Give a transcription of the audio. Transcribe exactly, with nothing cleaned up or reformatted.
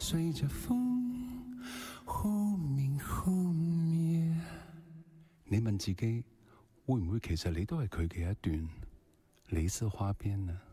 隨着風忽明忽滅。你問自己，會唔會其實你都係佢嘅一段李色花邊呢？